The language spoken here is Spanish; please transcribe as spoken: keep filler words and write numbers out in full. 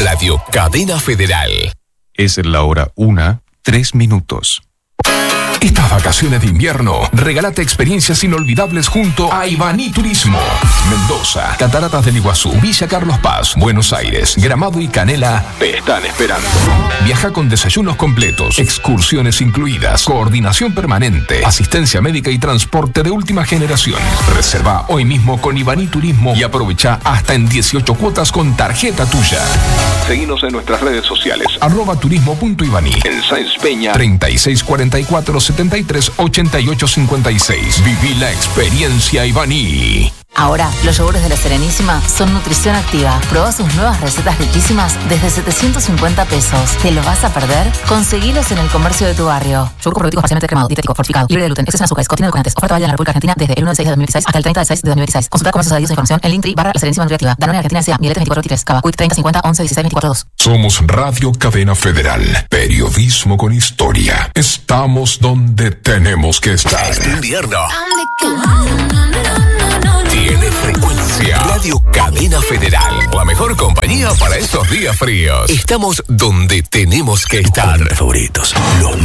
Radio Cadena Federal. Es la hora una, tres minutos. Estas vacaciones de invierno, regálate experiencias inolvidables junto a Ibaní Turismo. Mendoza, Cataratas del Iguazú, Villa Carlos Paz, Buenos Aires, Gramado y Canela te están esperando. Viaja con desayunos completos, excursiones incluidas, coordinación permanente, asistencia médica y transporte de última generación. Reserva hoy mismo con Ibaní Turismo y aprovecha hasta en dieciocho cuotas con tarjeta tuya. Seguinos en nuestras redes sociales, arroba turismo.ibaní, en Sáenz Peña, treinta y seis cuarenta y cuatro setenta y tres ochenta y ocho cincuenta y seis. Viví la experiencia Ibaní. Ahora, los yogures de La Serenísima son nutrición activa. Probá sus nuevas recetas riquísimas desde setecientos cincuenta pesos. ¿Te los vas a perder? Conseguilos en el comercio de tu barrio. Yogur probiótico parcialmente cremado, dietético, fortificado, libre de gluten, exceso en azúcares, contiene edulcorantes. Oferta válida en la República Argentina desde el uno de seis de dos mil dieciséis hasta el treinta de seis de dos mil dieciséis. Consulta comercios adheridos e información en Linktree barra La Serenísima Nutriactiva. Danone Argentina S A, Mieletes veinticuatro veintitrés, Cava, Quick treinta cincuenta once dieciséis veinticuatro dos. Somos Radio Cadena Federal. Periodismo con historia. Estamos donde tenemos que estar. Este invierno tiene frecuencia. Radio Cadena Federal. La mejor compañía para estos días fríos. Estamos donde tenemos que estar. Favoritos. Los